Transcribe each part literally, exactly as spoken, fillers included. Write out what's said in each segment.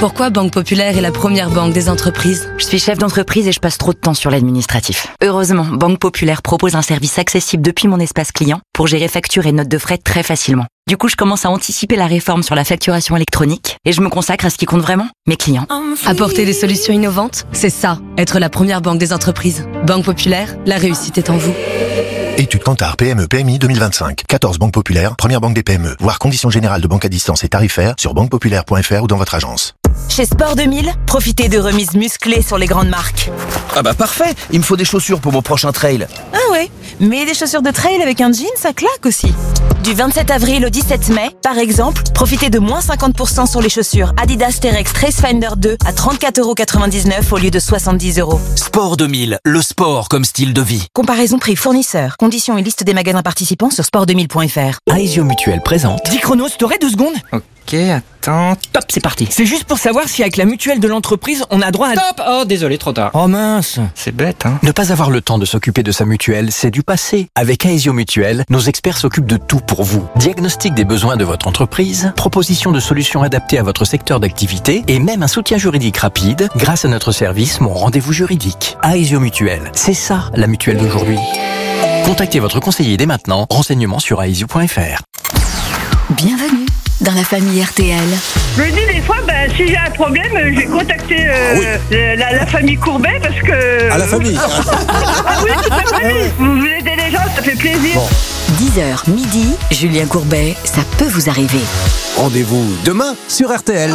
Pourquoi Banque Populaire est la première banque des entreprises? Je suis chef d'entreprise et je passe trop de temps sur l'administratif. Heureusement, Banque Populaire propose un service accessible depuis mon espace client pour gérer factures et notes de frais très facilement. Du coup, je commence à anticiper la réforme sur la facturation électronique et je me consacre à ce qui compte vraiment, mes clients. Apporter des solutions innovantes, c'est ça, être la première banque des entreprises. Banque Populaire, la réussite est en vous. Étude Kantar P M E P M I deux mille vingt-cinq. quatorze banques populaires, première banque des P M E. Voir conditions générales de banque à distance et tarifaires sur banque populaire point f r ou dans votre agence. Chez Sport deux mille, profitez de remises musclées sur les grandes marques. Ah bah parfait, il me faut des chaussures pour mon prochain trail. Ah ouais, mais des chaussures de trail avec un jean, ça claque aussi. Du vingt-sept avril au dix-sept mai, par exemple, profitez de moins cinquante pour cent sur les chaussures Adidas Terex Tracefinder deux à trente-quatre euros quatre-vingt-dix-neuf au lieu de soixante-dix euros. Sport deux mille, le sport comme style de vie. Comparaison prix fournisseur. Conditions et liste des magasins participants sur sport deux mille point f r. Aesio Mutuelle présente. Dis Chronos, t'aurais deux secondes? Ok, attends. Top, c'est parti. C'est juste pour savoir si avec la mutuelle de l'entreprise, on a droit à... Stop! Oh, désolé, trop tard. Oh mince. C'est bête, hein. Ne pas avoir le temps de s'occuper de sa mutuelle, c'est du passé. Avec Aesio Mutuelle, nos experts s'occupent de tout pour vous. Diagnostic des besoins de votre entreprise, proposition de solutions adaptées à votre secteur d'activité et même un soutien juridique rapide grâce à notre service Mon Rendez-vous Juridique. Aesio Mutuelle, c'est ça la mutuelle d'aujourd'hui. Contactez votre conseiller dès maintenant. Renseignements sur aesio point f r. Bienvenue dans la famille R T L. Je me dis des fois, ben, si j'ai un problème, je vais contacter euh, ah oui. la, la famille Courbet parce que... À la famille. Ah oui, toute la famille. Vous, vous aidez les gens, ça fait plaisir. Bon. dix heures midi, Julien Courbet, ça peut vous arriver. Rendez-vous demain sur R T L.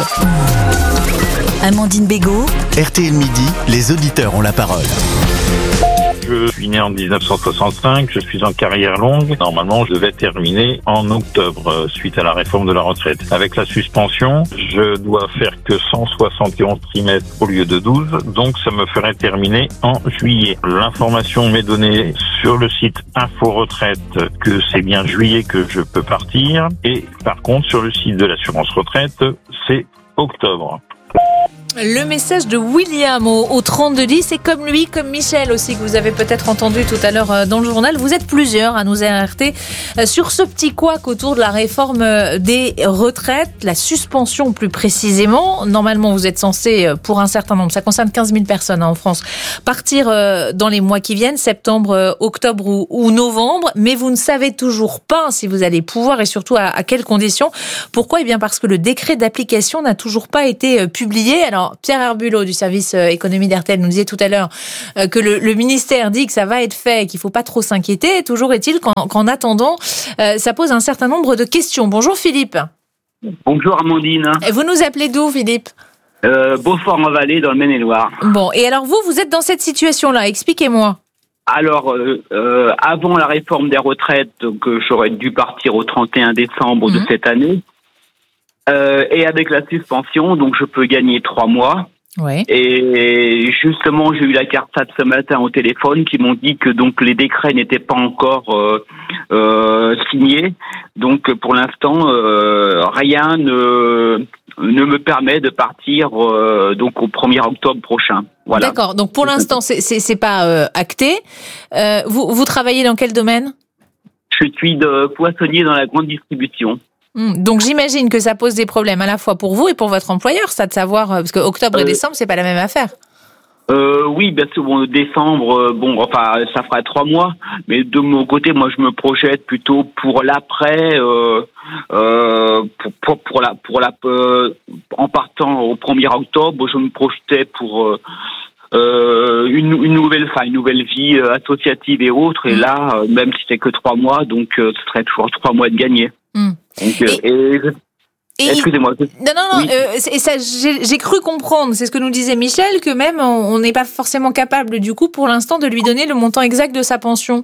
Amandine Bégaud. R T L Midi, les auditeurs ont la parole. Je suis né en dix-neuf cent soixante-cinq, je suis en carrière longue. Normalement, je devais terminer en octobre, suite à la réforme de la retraite. Avec la suspension, je dois faire que cent soixante et onze trimestres au lieu de douze, donc ça me ferait terminer en juillet. L'information m'est donnée sur le site Info Retraite que c'est bien juillet que je peux partir, et par contre, sur le site de l'assurance retraite, c'est octobre. Le message de William au, au trente-deux dix, et comme lui, comme Michel aussi, que vous avez peut-être entendu tout à l'heure dans le journal, vous êtes plusieurs à nous alerter sur ce petit couac autour de la réforme des retraites, la suspension plus précisément. Normalement, vous êtes censé, pour un certain nombre, ça concerne quinze mille personnes hein, en France, partir dans les mois qui viennent, septembre, octobre ou, ou novembre, mais vous ne savez toujours pas si vous allez pouvoir et surtout à, à quelles conditions. Pourquoi ? Eh bien parce que le décret d'application n'a toujours pas été publié. Alors, Pierre Herbulot du service économie d'R T L nous disait tout à l'heure que le, le ministère dit que ça va être fait et qu'il ne faut pas trop s'inquiéter. Toujours est-il qu'en, qu'en attendant, ça pose un certain nombre de questions. Bonjour Philippe. Bonjour Amandine. Et vous nous appelez d'où Philippe ? euh, Beaufort-en-Vallée dans le Maine-et-Loire. Bon, et alors vous, vous êtes dans cette situation-là, expliquez-moi. Alors, euh, euh, avant la réforme des retraites, donc, euh, j'aurais dû partir au trente et un décembre mmh. de cette année. Euh, et avec la suspension, donc je peux gagner trois mois. Ouais. Et justement, j'ai eu la CARSAT ce matin au téléphone qui m'ont dit que donc les décrets n'étaient pas encore euh, euh, signés. Donc pour l'instant, euh, rien ne ne me permet de partir euh, donc au premier octobre prochain. Voilà. D'accord. Donc pour l'instant, c'est c'est, c'est pas euh, acté. Euh, vous vous travaillez dans quel domaine ? Je suis de poissonnier dans la grande distribution. Donc j'imagine que ça pose des problèmes à la fois pour vous et pour votre employeur, ça de savoir, parce que octobre et euh, décembre, c'est pas la même affaire. Euh, oui, bien sûr, bon, décembre, bon, enfin, ça fera trois mois, mais de mon côté, moi, je me projette plutôt pour l'après, euh, euh, pour, pour, pour la, pour la, euh, en partant au premier octobre, je me projetais pour euh, euh, une, une nouvelle, enfin, une nouvelle vie euh, associative et autres, et là, euh, même si c'est que trois mois, donc euh, ce serait toujours trois mois de gagner. Mmh. Donc, euh, et, et, et excusez-moi. Non, non, non. Oui. Euh, et ça, j'ai, j'ai cru comprendre, c'est ce que nous disait Michel, que même on n'est pas forcément capable, du coup, pour l'instant, de lui donner le montant exact de sa pension.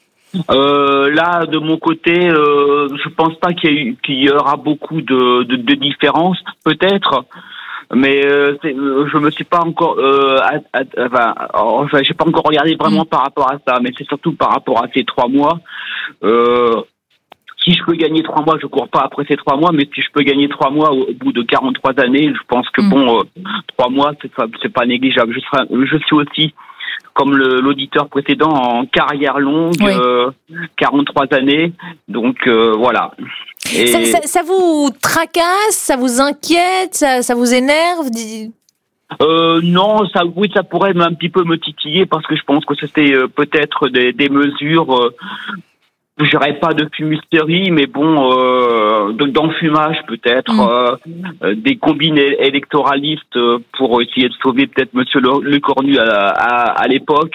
Euh, là, de mon côté, euh, je pense pas qu'il y, a eu, qu'il y aura beaucoup de, de, de différences, peut-être. Mais euh, c'est, euh, je me suis pas encore, euh, à, à, enfin, enfin, j'ai pas encore regardé vraiment mmh. par rapport à ça. Mais c'est surtout par rapport à ces trois mois. Euh, Si je peux gagner trois mois, je cours pas après ces trois mois, mais si je peux gagner trois mois au bout de quarante-trois années, je pense que mmh. bon, euh, trois mois, c'est pas, c'est pas négligeable. Je serai, je suis aussi comme le, l'auditeur précédent, en carrière longue, oui. euh, quarante-trois années. Donc euh, voilà. Et... Ça, ça, ça vous tracasse, ça vous inquiète, ça, ça vous énerve? Euh, non, ça, oui, ça pourrait un petit peu me titiller parce que je pense que c'était euh, peut-être des, des mesures. Euh, je dirais pas de fumisterie, mais bon, euh, d'enfumage peut-être, mmh. euh, des combines électoralistes pour essayer de sauver peut-être Monsieur Lecornu à, à, à l'époque.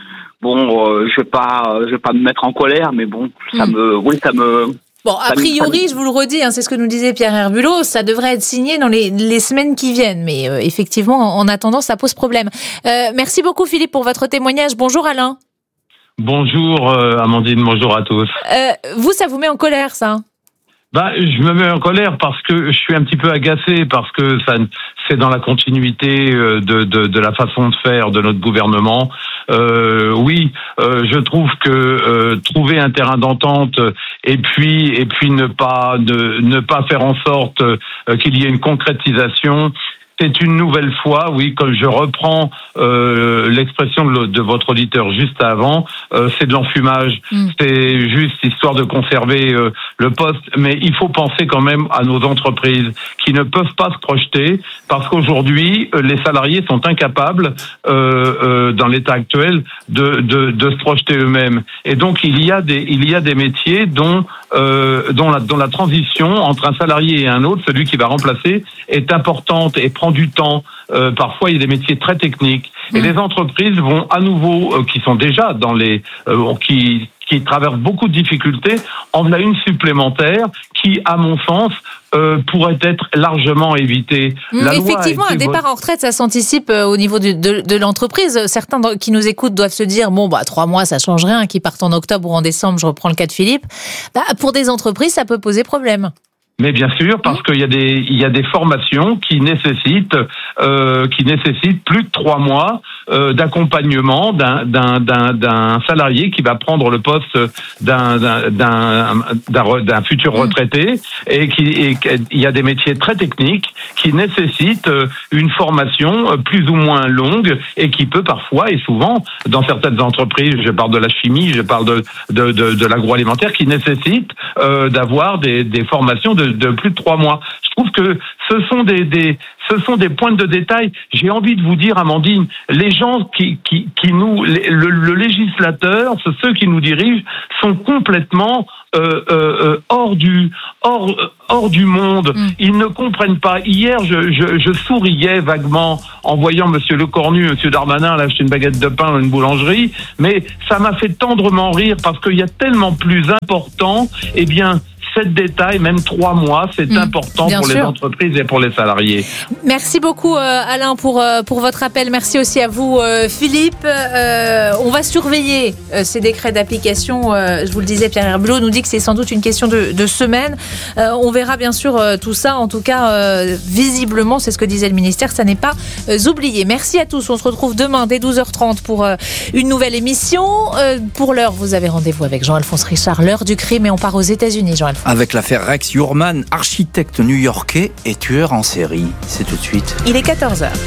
Bon, euh, je vais pas, je vais pas me mettre en colère, mais bon, ça mmh. me, oui, ça me. Bon, a priori, je vous le redis, hein, c'est ce que nous disait Pierre Herbulot, ça devrait être signé dans les, les semaines qui viennent. Mais euh, effectivement, en attendant, ça pose problème. Euh, merci beaucoup, Philippe, pour votre témoignage. Bonjour, Alain. Bonjour, euh, Amandine, bonjour à tous. Euh, vous, ça vous met en colère, ça ? Bah, je me mets en colère parce que je suis un petit peu agacé, parce que ça, c'est dans la continuité de, de, de la façon de faire de notre gouvernement. Euh, oui, euh, je trouve que euh, trouver un terrain d'entente et puis et puis ne pas ne, ne pas faire en sorte euh, qu'il y ait une concrétisation. C'est une nouvelle fois, oui, comme je reprends euh, l'expression de, de votre auditeur juste avant, euh, c'est de l'enfumage. Mmh. C'est juste histoire de conserver euh, le poste. Mais il faut penser quand même à nos entreprises qui ne peuvent pas se projeter parce qu'aujourd'hui, les salariés sont incapables, euh, euh, dans l'état actuel, de, de, de se projeter eux-mêmes. Et donc, il y a des, il y a des métiers dont, euh, dont, la, dont la transition entre un salarié et un autre, celui qui va remplacer, est importante et prend du temps. Euh, parfois, il y a des métiers très techniques. Et mmh. les entreprises vont à nouveau, euh, qui sont déjà dans les... Euh, qui, qui traversent beaucoup de difficultés, en voilà une supplémentaire qui, à mon sens, euh, pourrait être largement évitée. Mmh, La effectivement, loi un départ votre... en retraite, ça s'anticipe euh, au niveau de, de, de l'entreprise. Certains qui nous écoutent doivent se dire, bon, bah, trois mois, ça change rien, qui partent en octobre ou en décembre, je reprends le cas de Philippe. Bah, pour des entreprises, ça peut poser problème. Mais bien sûr, parce qu'il y a des il y a des formations qui nécessitent euh, qui nécessitent plus de trois mois euh, d'accompagnement d'un d'un d'un d'un salarié qui va prendre le poste d'un d'un d'un d'un, d'un futur retraité et qui et il y a des métiers très techniques qui nécessitent une formation plus ou moins longue et qui peut parfois et souvent dans certaines entreprises, je parle de la chimie, je parle de de de, de l'agroalimentaire, qui nécessitent euh, d'avoir des des formations de de plus de trois mois. Je trouve que ce sont des, des, ce sont des points de détail. J'ai envie de vous dire, Amandine, les gens qui, qui, qui nous, le, le législateur, ceux qui nous dirigent, sont complètement euh, euh, hors du, hors, hors du monde. Mm. Ils ne comprennent pas. Hier, je, je, je souriais vaguement en voyant Monsieur Lecornu, Monsieur Darmanin acheter une baguette de pain dans une boulangerie, mais ça m'a fait tendrement rire parce qu'il y a tellement plus important, eh bien, sept détails, même trois mois, c'est mmh, important pour sûr. les entreprises et pour les salariés. Merci beaucoup euh, Alain pour, euh, pour votre appel. Merci aussi à vous euh, Philippe. Euh, on va surveiller euh, ces décrets d'application. Euh, je vous le disais, Pierre Herbulot nous dit que c'est sans doute une question de, de semaines. Euh, on verra bien sûr euh, tout ça. En tout cas, euh, visiblement, c'est ce que disait le ministère, ça n'est pas euh, oublié. Merci à tous. On se retrouve demain dès douze heures trente pour euh, une nouvelle émission. Euh, pour l'heure, vous avez rendez-vous avec Jean-Alphonse Richard, l'heure du crime, et on part aux États-Unis, Jean-Alphonse. Avec l'affaire Rex Hurman, architecte new-yorkais et tueur en série. C'est tout de suite. Il est quatorze heures.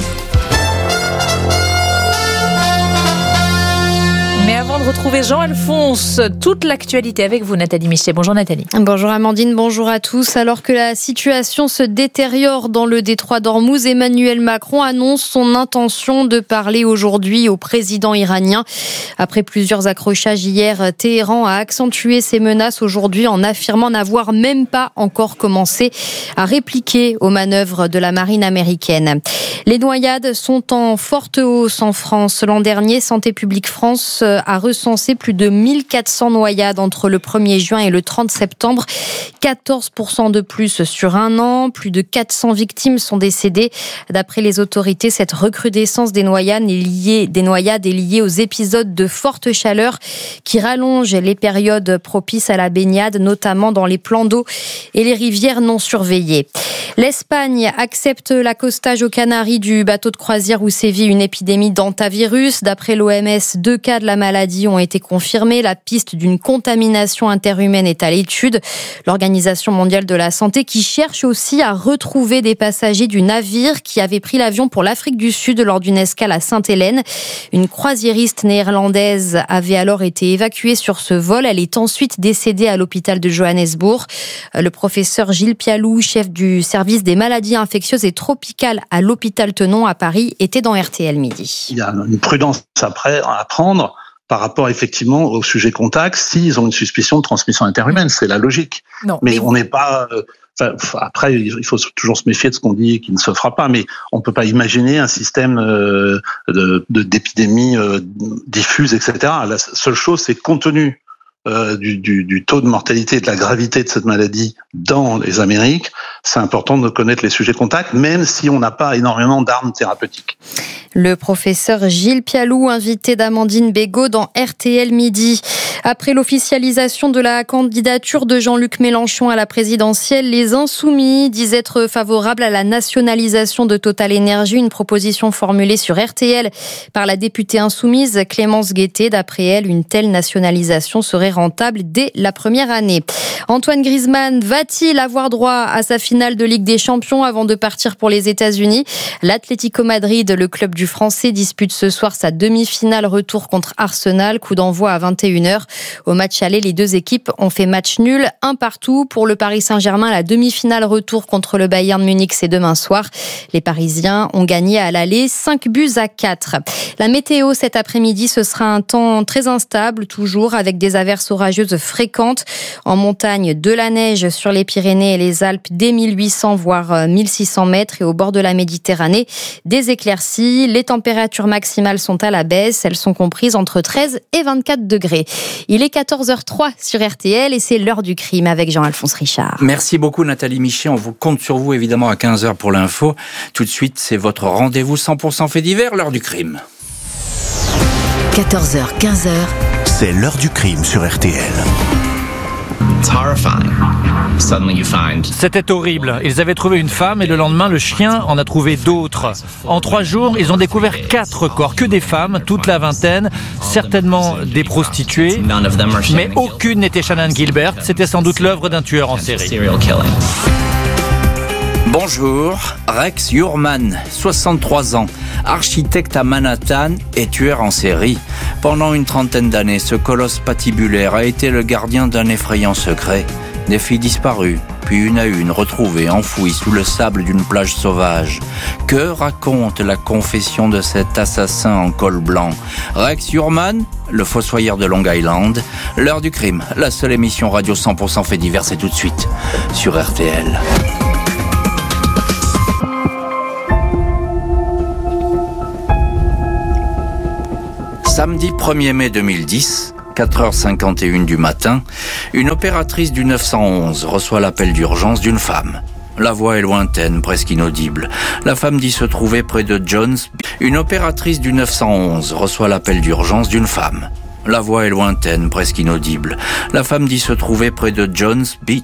Mais avant de retrouver Jean-Alphonse, toute l'actualité avec vous, Nathalie Michet. Bonjour Nathalie. Bonjour Amandine, bonjour à tous. Alors que la situation se détériore dans le détroit d'Ormuz, Emmanuel Macron annonce son intention de parler aujourd'hui au président iranien. Après plusieurs accrochages hier, Téhéran a accentué ses menaces aujourd'hui en affirmant n'avoir même pas encore commencé à répliquer aux manœuvres de la marine américaine. Les noyades sont en forte hausse en France. L'an dernier, Santé publique France a recensé plus de mille quatre cents noyades entre le premier juin et le trente septembre. quatorze pour cent de plus sur un an. Plus de quatre cents victimes sont décédées. D'après les autorités, cette recrudescence des noyades est liée, des noyades est liée aux épisodes de forte chaleur qui rallongent les périodes propices à la baignade, notamment dans les plans d'eau et les rivières non surveillées. L'Espagne accepte l'accostage aux Canaries du bateau de croisière où sévit une épidémie d'hantavirus. D'après l'O M S, deux cas de la maladie maladies ont été confirmées. La piste d'une contamination interhumaine est à l'étude. L'Organisation mondiale de la santé qui cherche aussi à retrouver des passagers du navire qui avait pris l'avion pour l'Afrique du Sud lors d'une escale à Sainte-Hélène. Une croisiériste néerlandaise avait alors été évacuée sur ce vol. Elle est ensuite décédée à l'hôpital de Johannesburg. Le professeur Gilles Pialou, chef du service des maladies infectieuses et tropicales à l'hôpital Tenon à Paris, était dans R T L Midi. Il y a une prudence après à prendre par rapport effectivement au sujet contact s'ils ont une suspicion de transmission interhumaine. C'est la logique. Non, mais, mais on n'est pas... Euh, enfin, après, il faut toujours se méfier de ce qu'on dit et qui ne se fera pas, mais on ne peut pas imaginer un système euh, de, de, d'épidémie euh, diffuse, et cetera. La seule chose, c'est compte tenu Euh, du, du, du taux de mortalité et de la gravité de cette maladie dans les Amériques, c'est important de connaître les sujets contacts, même si on n'a pas énormément d'armes thérapeutiques. Le professeur Gilles Pialou, invité d'Amandine Bégaud dans R T L Midi. Après l'officialisation de la candidature de Jean-Luc Mélenchon à la présidentielle, les Insoumis disent être favorables à la nationalisation de Total Énergie, une proposition formulée sur R T L par la députée insoumise Clémence Guettet. D'après elle, une telle nationalisation serait rentable dès la première année. Antoine Griezmann va-t-il avoir droit à sa finale de Ligue des Champions avant de partir pour les États-Unis ? L'Atlético Madrid, le club du Français, dispute ce soir sa demi-finale retour contre Arsenal. Coup d'envoi à vingt et une heures. Au match aller, les deux équipes ont fait match nul, un partout. Pour le Paris Saint-Germain, la demi-finale retour contre le Bayern Munich, c'est demain soir. Les Parisiens ont gagné à l'aller cinq buts à quatre. La météo cet après-midi, ce sera un temps très instable, toujours avec des averses orageuses fréquentes. En montagne, de la neige sur les Pyrénées et les Alpes dès mille huit cents voire mille six cents mètres, et au bord de la Méditerranée, des éclaircies. Les températures maximales sont à la baisse. Elles sont comprises entre treize et vingt-quatre degrés. Il est quatorze heures zéro trois sur R T L et c'est l'heure du crime avec Jean-Alphonse Richard. Merci beaucoup Nathalie Michet. On vous compte sur vous évidemment à quinze heures pour l'info. Tout de suite, c'est votre rendez-vous cent pour cent fait divers, l'heure du crime. quatorze heures quinze heures. C'est l'heure du crime sur R T L. C'était horrible. Ils avaient trouvé une femme et le lendemain, le chien en a trouvé d'autres. En trois jours, ils ont découvert quatre corps, que des femmes, toute la vingtaine, certainement des prostituées, mais aucune n'était Shannon Gilbert. C'était sans doute l'œuvre d'un tueur en série. Bonjour, Rex Hurman, soixante-trois ans, architecte à Manhattan et tueur en série. Pendant une trentaine d'années, ce colosse patibulaire a été le gardien d'un effrayant secret. Des filles disparues, puis une à une retrouvées, enfouies sous le sable d'une plage sauvage. Que raconte la confession de cet assassin en col blanc ? Rex Hurman, le fossoyeur de Long Island. L'heure du crime, la seule émission radio cent pour cent fait divers, c'est tout de suite sur R T L. Samedi premier mai deux mille dix, quatre heures cinquante et une du matin, une opératrice du neuf cent onze reçoit l'appel d'urgence d'une femme. La voix est lointaine, presque inaudible. La femme dit se trouver près de Jones. Une opératrice du neuf cent onze reçoit l'appel d'urgence d'une femme. La voix est lointaine, presque inaudible. La femme dit se trouver près de Jones Beach.